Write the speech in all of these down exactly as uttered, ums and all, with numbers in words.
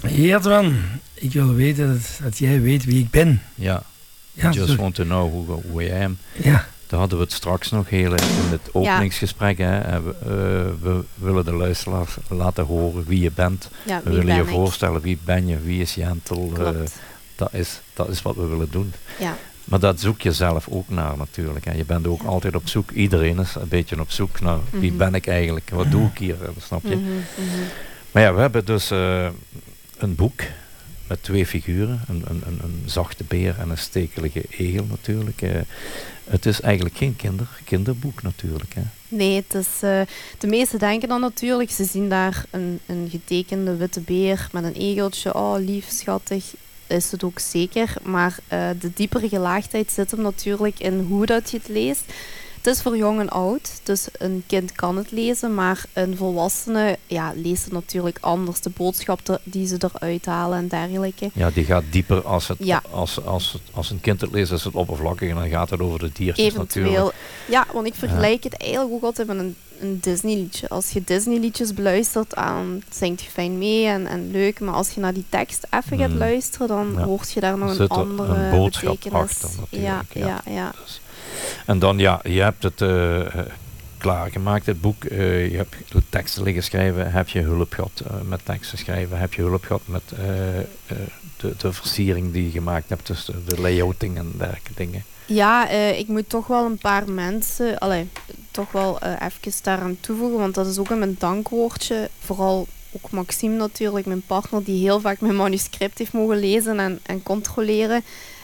Geertruiden, ik wil weten dat, dat jij weet wie ik ben. Ja, Ja, just sorry. want to know who, who I am. Ja, Daar hadden we het straks nog heel in het openingsgesprek. Hè. En we, uh, we willen de luisteraars laten horen wie je bent. Ja, We wie willen je ben ik? voorstellen wie ben je, wie is Jentel. Uh, Klopt. dat, is, dat is wat we willen doen. Ja. Maar dat zoek je zelf ook naar natuurlijk. Hè. Je bent ook Ja. altijd op zoek, iedereen is een beetje op zoek naar wie Mhm. ben ik eigenlijk, wat doe ik hier, snap je? Mhm, mhm. Maar ja, we hebben dus uh, een boek met twee figuren, een, een, een, een zachte beer en een stekelige egel natuurlijk. Uh, het is eigenlijk geen kinder, kinderboek natuurlijk. Hè. Nee, het is, uh, de meesten denken dan natuurlijk, ze zien daar een, een getekende witte beer met een egeltje, oh lief, schattig, is het ook zeker. Maar uh, de diepere gelaagdheid zit hem natuurlijk in hoe dat je het leest. Het is voor jong en oud, dus een kind kan het lezen, maar een volwassene ja, leest het natuurlijk anders. De boodschap te, die ze eruit halen en dergelijke. Ja, die gaat dieper als, het, Ja. als, als, het, als een kind het leest, is het oppervlakkig en dan gaat het over de diertjes Eventueel. natuurlijk. Ja, want ik vergelijk het eigenlijk ook altijd met een, een Disney-liedje. Als je Disney-liedjes beluistert, dan zingt je fijn mee en, en leuk. Maar als je naar die tekst even gaat Hmm. luisteren, dan Ja. hoort je daar nog Er een zit er andere een boodschap betekenis. achter natuurlijk, Ja, ja. ja, ja. Dus. En dan ja, je hebt het uh, uh, klaargemaakt, het boek. Uh, je hebt de teksten liggen schrijven. Heb je hulp gehad uh, met teksten schrijven? Heb je hulp gehad met uh, uh, de, de versiering die je gemaakt hebt? Dus de, de layouting en dergelijke dingen. Ja, uh, ik moet toch wel een paar mensen, allee, toch wel uh, even daaraan toevoegen, want dat is ook in mijn dankwoordje. Vooral ook Maxime natuurlijk, mijn partner, die heel vaak mijn manuscript heeft mogen lezen en, en controleren.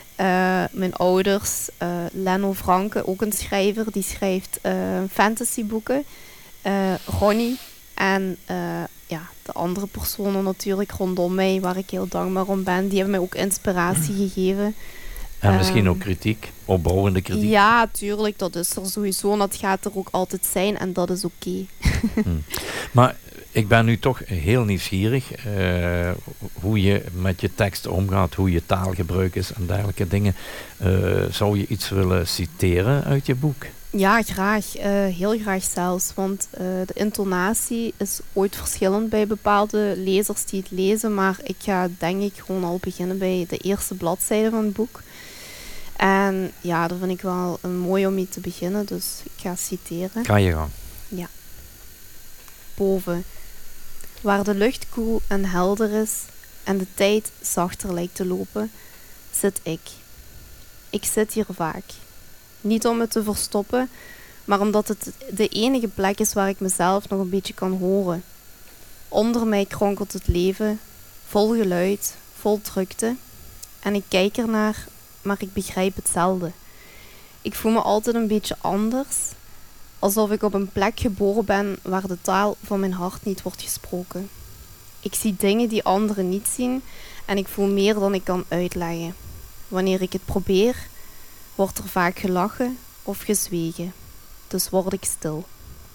Uh, mijn ouders, uh, Leno Franke, ook een schrijver, die schrijft uh, fantasyboeken. Uh, Ronnie en uh, ja, de andere personen natuurlijk rondom mij, waar ik heel dankbaar om ben, die hebben mij ook inspiratie gegeven. En misschien um, ook kritiek, opbouwende kritiek. Ja, tuurlijk, dat is er sowieso en dat gaat er ook altijd zijn en dat is oké. Okay. hmm. Maar ik ben nu toch heel nieuwsgierig uh, hoe je met je tekst omgaat, hoe je taalgebruik is en dergelijke dingen. Uh, zou je iets willen citeren uit je boek? Ja, graag. Uh, heel graag zelfs. Want uh, de intonatie is ooit verschillend bij bepaalde lezers die het lezen. Maar ik ga denk ik gewoon al beginnen bij de eerste bladzijde van het boek. En ja, dat vind ik wel uh, mooi om mee te beginnen. Dus ik ga citeren. Ga je gang. Ja. Boven. Waar de lucht koel en helder is en de tijd zachter lijkt te lopen, zit ik. Ik zit hier vaak. Niet om het te verstoppen, maar omdat het de enige plek is waar ik mezelf nog een beetje kan horen. Onder mij kronkelt het leven, vol geluid, vol drukte. En ik kijk ernaar, maar ik begrijp het zelden. Ik voel me altijd een beetje anders, alsof ik op een plek geboren ben waar de taal van mijn hart niet wordt gesproken. Ik zie dingen die anderen niet zien en ik voel meer dan ik kan uitleggen. Wanneer ik het probeer, wordt er vaak gelachen of gezwegen. Dus word ik stil.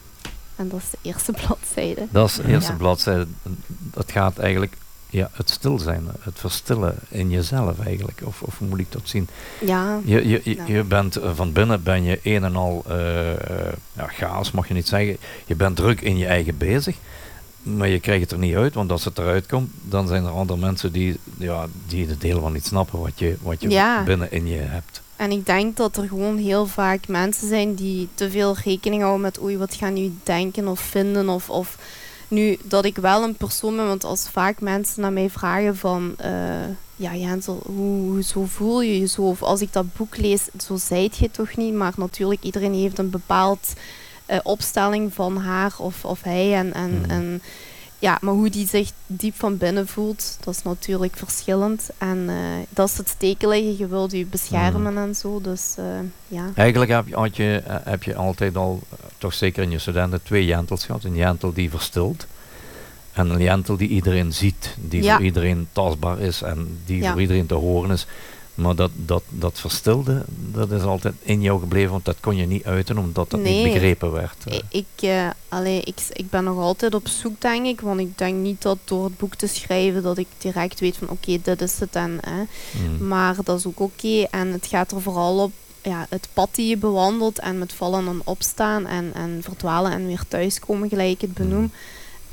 En dat is de eerste bladzijde. Dat is de eerste Ja. bladzijde. Het gaat eigenlijk, ja, het stil zijn, het verstillen in jezelf eigenlijk. Of, of hoe moet ik dat zien? Ja. Je, je, je, Ja. je bent uh, van binnen ben je een en al uh, uh, ja, chaos mag je niet zeggen. Je bent druk in je eigen bezig. Maar je krijgt het er niet uit, want als het eruit komt, dan zijn er andere mensen die, ja, die het helemaal niet snappen wat je, wat je Ja. binnen in je hebt. En ik denk dat er gewoon heel vaak mensen zijn die te veel rekening houden met oei, wat gaan jullie denken of vinden. Of, of nu dat ik wel een persoon ben, want als vaak mensen naar mij vragen van uh, ja Jentel, hoe, hoe zo voel je je zo? Of als ik dat boek lees, zo zijt je toch niet. Maar natuurlijk, iedereen heeft een bepaald uh, opstelling van haar of, of hij. En, en, Mm. en ja, maar hoe die zich diep van binnen voelt, dat is natuurlijk verschillend. En uh, dat is het stekelige, je wilt je beschermen mm. en zo. Dus uh, ja. Eigenlijk heb je, had je, uh, heb je altijd al, uh, toch zeker in je studenten, twee Jentels gehad. Een Jentel die verstilt. En een Jentel die iedereen ziet. Die ja. voor iedereen tastbaar is en die ja. voor iedereen te horen is. Maar dat, dat, dat verstilde, dat is altijd in jou gebleven, want dat kon je niet uiten, omdat dat nee. niet begrepen werd. Uh. Ik, uh, allee, ik, ik ben nog altijd op zoek, denk ik, want ik denk niet dat door het boek te schrijven dat ik direct weet van oké, okay, dit is het en, hè. Mm. Maar dat is ook oké. Okay. En het gaat er vooral op, ja, het pad die je bewandelt en met vallen en opstaan en, en verdwalen en weer thuiskomen, gelijk ik het benoem. Mm.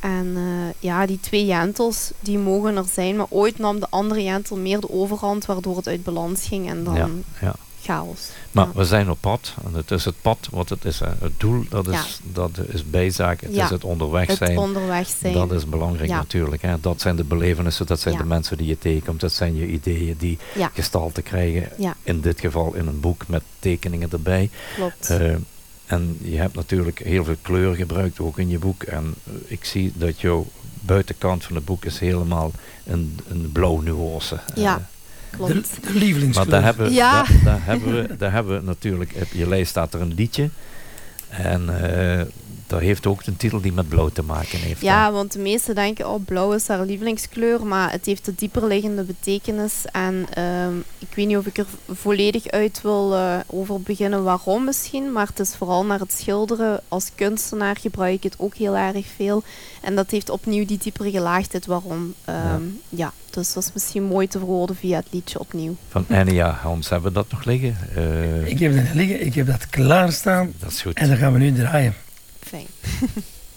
En uh, ja, die twee jentels, die mogen er zijn. Maar ooit nam de andere jentel meer de overhand, waardoor het uit balans ging. En dan... Ja, ja. chaos. Maar ja. we zijn op pad. En het is het pad wat het is. Hè. Het doel, dat is, ja. dat is bijzaak. Het ja. is het onderweg het zijn. onderweg zijn. Dat is belangrijk ja. natuurlijk. Hè. Dat zijn de belevenissen. Dat zijn ja. de mensen die je tegenkomt. Dat zijn je ideeën die ja. gestalte krijgen. Ja. In dit geval in een boek met tekeningen erbij. Klopt. Uh, en je hebt natuurlijk heel veel kleur gebruikt, ook in je boek. En uh, ik zie dat jouw buitenkant van het boek is helemaal een, een blauw nuance. Ja. Uh, De, de lievelingskleur. Maar daar hebben, ja. daar, daar, hebben we, daar hebben we natuurlijk, op je lijst staat er een liedje. En uh, dat heeft ook een titel die met blauw te maken heeft. Ja, hè? want de meesten denken, oh, blauw is haar lievelingskleur, maar het heeft een dieperliggende betekenis. En uh, ik weet niet of ik er volledig uit wil uh, over beginnen waarom misschien, maar het is vooral naar het schilderen. Als kunstenaar gebruik ik het ook heel erg veel. En dat heeft opnieuw die diepere gelaagdheid waarom. Um, ja. ja, dus dat is misschien mooi te verwoorden via het liedje opnieuw. Van Enya, Hans, hebben we dat nog liggen? Uh, ik heb dat liggen, ik heb dat klaarstaan. Dat is goed. En dan gaan we nu draaien. Fijn.